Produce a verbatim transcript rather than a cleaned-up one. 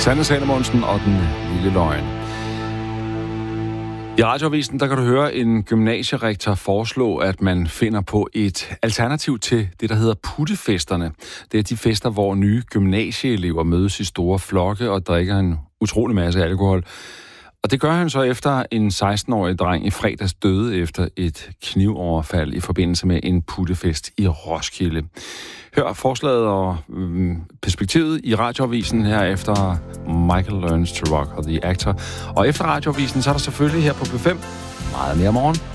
Sanne Salomonsen og den lille løgn. I Radioavisen, der kan du høre en gymnasierektor foreslå, at man finder på et alternativ til det, der hedder puttefesterne. Det er de fester, hvor nye gymnasieelever mødes i store flokke og drikker en utrolig masse alkohol. Og det gør han så efter en seksten-årig dreng i fredags døde efter et knivoverfald i forbindelse med en puttefest i Roskilde. Hør forslaget og øhm, perspektivet i Radioavisen her efter Michael Learns to Rock og The Actor. Og efter Radioavisen, så er der selvfølgelig her på B fem meget mere morgen.